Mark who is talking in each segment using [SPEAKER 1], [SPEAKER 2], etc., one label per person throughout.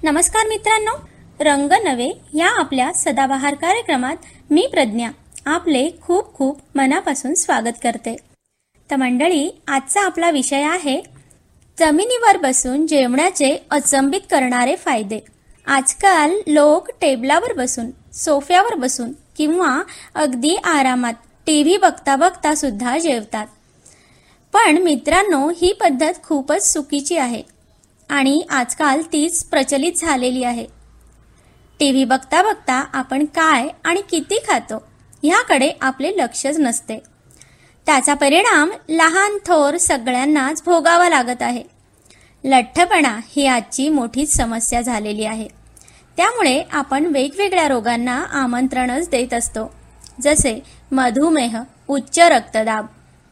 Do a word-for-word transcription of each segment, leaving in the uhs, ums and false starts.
[SPEAKER 1] नमस्कार मित्रांनो, रंग नवे या आपल्या सदाबहार कार्यक्रमात मी प्रज्ञा आपले खूप खूप मनापासून स्वागत करते। तर मंडळी, आजचा आपला विषय आहे जमिनीवर बसून जेवणाचे अचंबित करणारे फायदे। आजकाल लोक टेबलावर बसून, सोफ्यावर बसून किंवा अगदी आरामात टीव्ही बघता बघता सुद्धा जेवतात। पण मित्रांनो, ही पद्धत खूपच चुकीची आहे आणि आजकाल तीच प्रचलित झालेली आहे। टीव्ही बघता बघता आपण काय आणि किती खातो याकडे आपले लक्षच नसते। त्याचा परिणाम लहान थोर सगळ्यांनाच भोगावा लागत आहे। लठ्ठपणा ही आजची मोठी समस्या झालेली आहे। त्यामुळे आपण वेगवेगळ्या रोगांना आमंत्रणच देत असतो, जसे मधुमेह, उच्च रक्तदाब।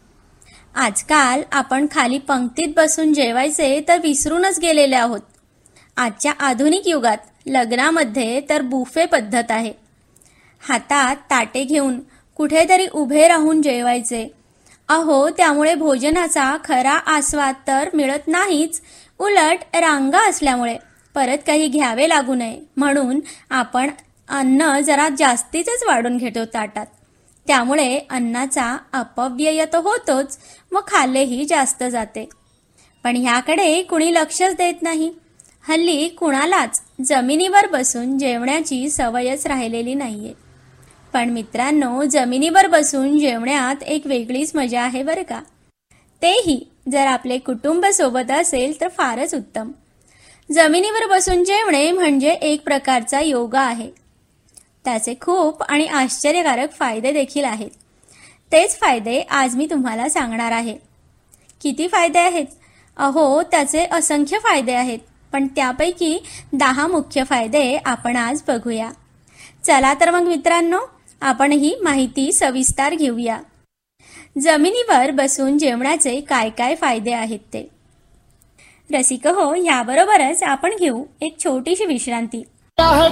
[SPEAKER 1] आजकाल आपण खाली पंक्तीत बसून जेवायचे तर विसरूनच गेलेले आहोत। आजच्या आधुनिक युगात लग्नामध्ये तर बुफे पद्धत आहे। हातात ताटे घेऊन कुठेतरी उभे राहून जेवायचे। अहो, त्यामुळे भोजनाचा खरा आस्वाद तर मिळत नाहीच, उलट रांगा असल्यामुळे परत काही घ्यावे लागू नये म्हणून आपण अन्न जरा जास्तीच वाढून घेतो ताटात। त्यामुळे अन्नाचा अपव्यय तर होतोच व खाल्लेही जास्त जाते। पण ह्याकडे कुणी लक्षच देत नाही। हल्ली कुणालाच जमिनीवर बसून जेवण्याची सवयच राहिलेली नाहीये। पण मित्रांनो, जमिनीवर बसून जेवण्यात एक वेगळीच मजा आहे बरं का। तेही जर आपले कुटुंब सोबत असेल तर फारच उत्तम। जमिनीवर बसून जेवणे म्हणजे एक प्रकारचा योगा आहे। त्याचे खूप आणि आश्चर्यकारक फायदे देखील आहेत। तेच फायदे आज मी तुम्हाला सांगणार आहे। किती फायदे आहेत? अहो, त्याचे असंख्य फायदे आहेत, पण त्यापैकी दहा मुख्य फायदे आपण आज बघूया। चला तर मग मित्रांनो, आपण ही माहिती सविस्तर घेऊया। जमिनीवर बसून जेवणाचे काय काय फायदे आहेत ते। रसिक हो, याबरोबरच आपण घेऊ एक छोटीशी विश्रांती।
[SPEAKER 2] है